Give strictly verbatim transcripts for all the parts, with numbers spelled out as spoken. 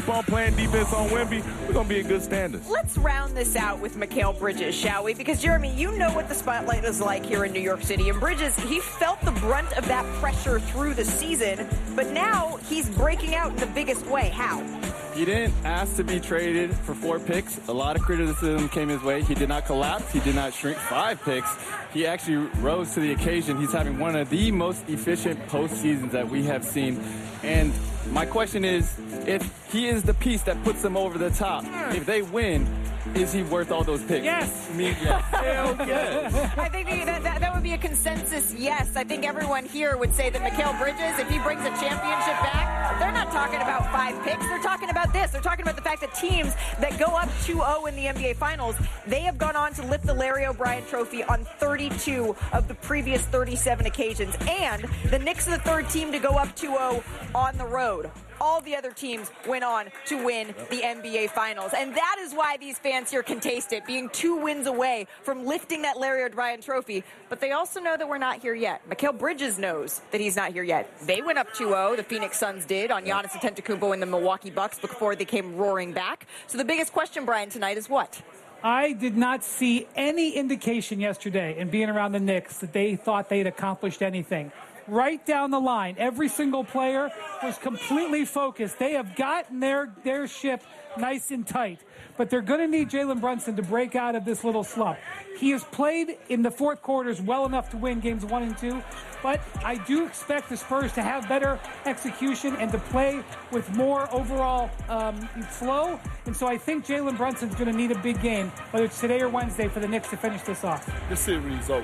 keep on playing defense on Wemby, we're going to be in good standings. Let's round this out with Mikal Bridges, shall we? Because, Jeremy, you know what the spotlight is like here in New York City. And Bridges, he felt the brunt of that pressure through the season, but now he's breaking out in the biggest way. How? He didn't ask to be traded for four picks. A lot of criticism came his way. He did not collapse. He did not shrink. Five picks. He actually rose to the occasion. He's having one of the most efficient postseasons that we have seen. And my question is, if he is the piece that puts them over the top, if they win, is he worth all those picks? Yes. Me, yes. Hell yes. I think that, that, that would be a consensus yes. I think everyone here would say that Mikal Bridges, if he brings a championship back, they're not talking about five picks. They're talking about this. They're talking about the fact that teams that go up two oh in the N B A Finals, they have gone on to lift the Larry O'Brien Trophy on thirty-two of the previous thirty-seven occasions. And the Knicks are the third team to go up two oh on the road. All the other teams went on to win the N B A Finals. And that is why these fans here can taste it, being two wins away from lifting that Larry O'Brien Trophy. But they also know that we're not here yet. Mikal Bridges knows that he's not here yet. They went up two oh, the Phoenix Suns did, on Giannis Antetokounmpo and the Milwaukee Bucks before they came roaring back. So the biggest question, Brian, tonight is what? I did not see any indication yesterday in being around the Knicks that they thought they'd accomplished anything. Right down the line, every single player was completely focused. They have gotten their, their ship nice and tight. But they're going to need Jalen Brunson to break out of this little slump. He has played in the fourth quarters well enough to win games one and two. But I do expect the Spurs to have better execution and to play with more overall um, flow. And so I think Jalen Brunson's going to need a big game, whether it's today or Wednesday, for the Knicks to finish this off. This series is over.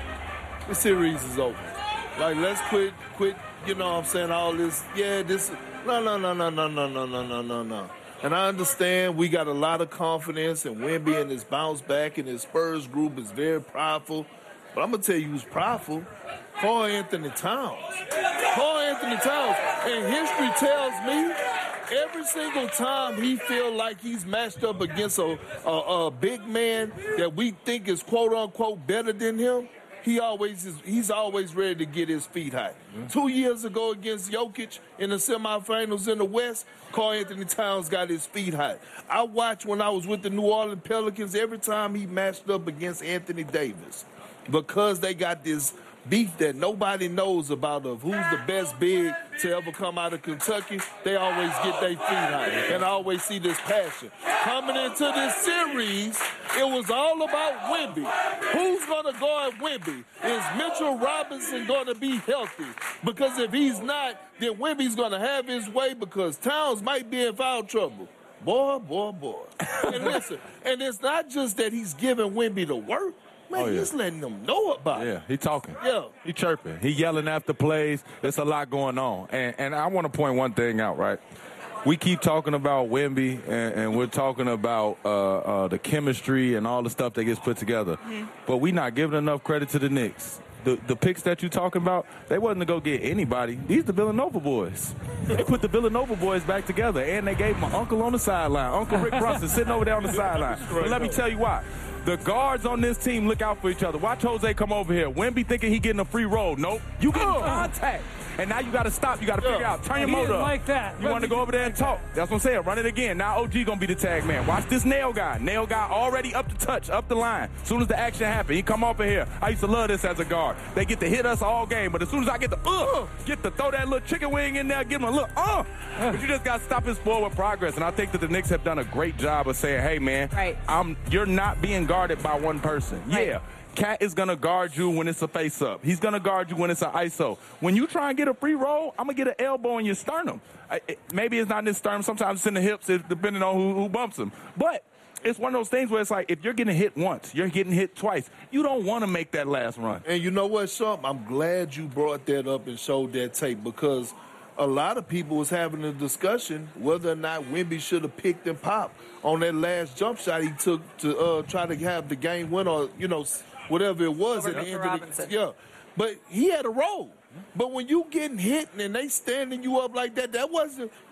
This series is over. Like, let's quit, quit, you know what I'm saying, all this, yeah, this, no, no, no, no, no, no, no, no, no, no, no. And I understand we got a lot of confidence in Wemby and his bounce back, and his Spurs group is very prideful. But I'm going to tell you who's prideful. Karl Anthony Towns. Karl Anthony Towns. And history tells me every single time he feel like he's matched up against a, a, a big man that we think is quote-unquote better than him, He always is. He's always ready to get his feet high. Mm-hmm. Two years ago against Jokic in the semifinals in the West, Karl Anthony Towns got his feet high. I watched when I was with the New Orleans Pelicans every time he matched up against Anthony Davis, because they got this beef that nobody knows about of who's the best big to ever come out of Kentucky. They always get their feet high, and I always see this passion. Coming into this series, it was all about Wemby. Who's going to guard Wemby? Is Mitchell Robinson going to be healthy? Because if he's not, then Wemby's going to have his way, because Towns might be in foul trouble. Boy, boy, boy. And listen, and it's not just that he's giving Wemby the work. Man, oh, yeah. he's letting them know about it. Yeah, he talking. Yeah. He chirping. He yelling after plays. There's a lot going on. And, and I want to point one thing out, right? We keep talking about Wemby, and, and we're talking about uh, uh, the chemistry and all the stuff that gets put together. Mm-hmm. But we're not giving enough credit to the Knicks. The, the picks that you're talking about, they wasn't to go get anybody. These the Villanova boys. They put the Villanova boys back together, and they gave my uncle on the sideline, Uncle Rick Brunson, sitting over there on the sideline. But let me tell you why. The guards on this team look out for each other. Watch Jose come over here. Wemby thinking he getting a free roll. Nope. You getting oh. contact. And now you got to stop. You got to yeah. figure out. Turn your he motor up. like that. You want to go over there and talk. That's what I'm saying. Run it again. Now O G going to be the tag man. Watch this nail guy. Nail guy already up the touch, up the line. As soon as the action happens, he come off of here. I used to love this as a guard. They get to hit us all game. But as soon as I get the, uh, get to throw that little chicken wing in there, give him a little, uh. But you just got to stop his forward progress. And I think that the Knicks have done a great job of saying, hey, man, right. I'm, you're not being guarded by one person. Right. Yeah. Cat is going to guard you when it's a face-up. He's going to guard you when it's an I S O. When you try and get a free roll, I'm going to get an elbow in your sternum. I, it, maybe it's not in the sternum. Sometimes it's in the hips, it, depending on who, who bumps him. But it's one of those things where it's like, if you're getting hit once, you're getting hit twice, you don't want to make that last run. And you know what, Shump? I'm glad you brought that up and showed that tape, because a lot of people was having a discussion whether or not Wemby should have picked and popped on that last jump shot he took to uh, try to have the game win, or, you know, whatever it was Over at the end Robinson. of the yeah. But he had a role. But when you getting hit and they standing you up like that, that wasn't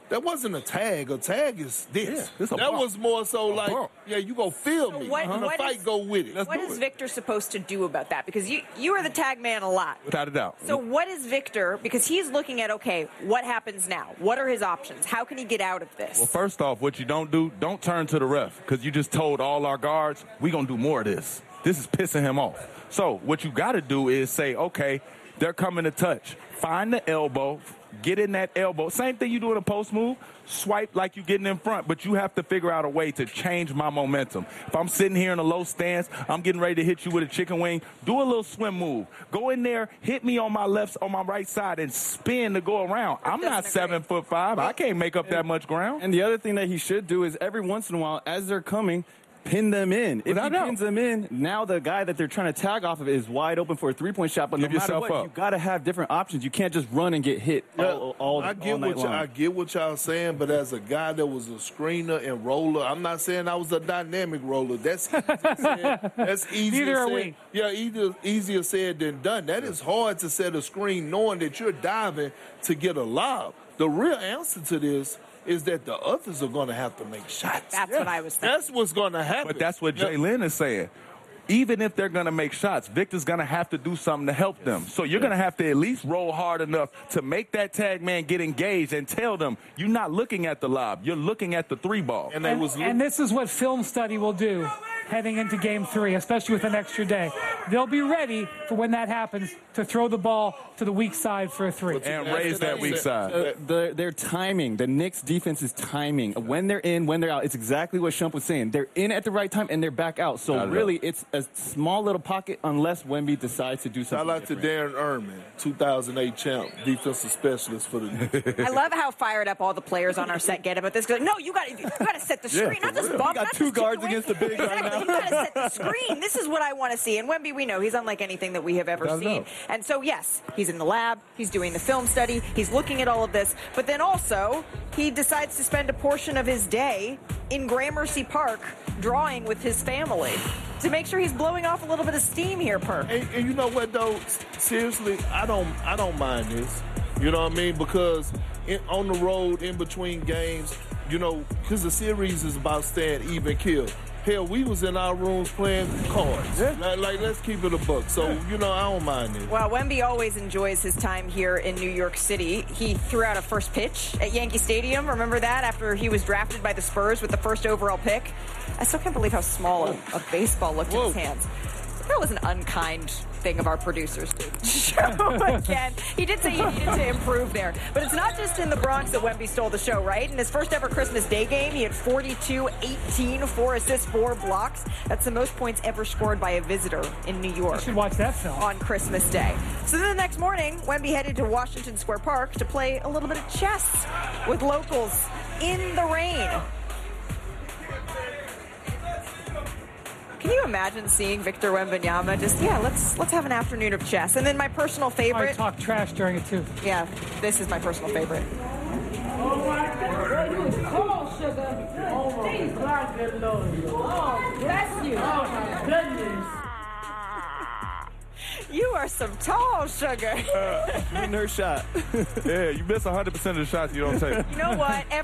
that wasn't a tag. A tag is this. Yeah, it's a that bump. was more so like, bump. yeah, you go feel me. what- and what the fight is- go with it. Let's What do is it. Victor supposed to do about that? Because you you are the tag man a lot. Without a doubt. So what is Victor? Because he's looking at, okay, what happens now? What are his options? How can he get out of this? Well, first off, what you don't do, don't turn to the ref, because you just told all our guards, we're going to do more of this. This is pissing him off. So what you got to do is say, okay, they're coming to touch. Find the elbow, get in that elbow. Same thing you do in a post move, swipe like you're getting in front, but you have to figure out a way to change my momentum. If I'm sitting here in a low stance, I'm getting ready to hit you with a chicken wing, do a little swim move. Go in there, hit me on my left, on my right side, and spin to go around. I'm not doesn't seven agree. foot five. I can't make up that much ground. And the other thing that he should do is every once in a while, as they're coming, pin them in. If Without he doubt. pins them in, now the guy that they're trying to tag off of is wide open for a three-point shot. But Give no matter yourself what, up. you got to have different options. You can't just run and get hit all, all, I get all night what y'all, long. I get what y'all saying, but as a guy that was a screener and roller, I'm not saying I was a dynamic roller. That's easier said. That's easier Neither are said. we. Yeah, either easier said than done. That is hard to set a screen knowing that you're diving to get a lob. The real answer to this is that the others are going to have to make shots. That's what I was thinking. That's what's going to happen. But that's what Jay Lynn is saying. Even if they're going to make shots, Victor's going to have to do something to help them. So you're going to have to at least roll hard enough to make that tag man get engaged and tell them you're not looking at the lob. You're looking at the three ball. And they And, was and this is what film study will do heading into game three, especially with an extra day. They'll be ready for when that happens to throw the ball to the weak side for a three. And raise that weak side. Uh, the, their timing, the Knicks defense's timing, when they're in, when they're out, it's exactly what Shump was saying. They're in at the right time and they're back out. So Got it. really, it's a small little pocket unless Wemby decides to do something Shout out to different. Darren Erman, two thousand eight champ, defensive specialist for the Knicks. I love how fired up all the players on our set get about this. Go, no, you got to you got to set the screen, not this bump. got not two this guards chicken wing. against the big right Exactly, now. you got to set the screen. This is what I want to see. And Wemby, we know he's unlike anything that we have ever Without a seen. doubt. And so yes, he's in the lab. He's doing the film study. He's looking at all of this. But then also he decides to spend a portion of his day in Gramercy Park drawing with his family to make sure he's blowing off a little bit of steam here, Perk. And, and you know what though? S- Seriously, I don't I don't mind this. You know what I mean? Because in, on the road, in between games, you know, because the series is about staying even kill. Hell, we was in our rooms playing cards. Like, like, let's keep it a buck. So, you know, I don't mind it. Well, Wemby always enjoys his time here in New York City. He threw out a first pitch at Yankee Stadium. Remember that? After he was drafted by the Spurs with the first overall pick. I still can't believe how small a, a baseball looked in his Whoa. hands. That was an unkind thing of our producers to show again. He did say he needed to improve there. But it's not just in the Bronx that Wemby stole the show, right? In his first ever Christmas Day game, he had forty-two, eighteen, four assists, four blocks. That's the most points ever scored by a visitor in New York You should watch that film. on Christmas Day. So then the next morning, Wemby headed to Washington Square Park to play a little bit of chess with locals in the rain. Can you imagine seeing Victor Wembanyama just, yeah, let's let's have an afternoon of chess. And then my personal I favorite, talk trash during it too. yeah, this is my personal favorite. You are some tall sugar. In her shot. Yeah, you miss one hundred percent of the shots you don't take. You know what?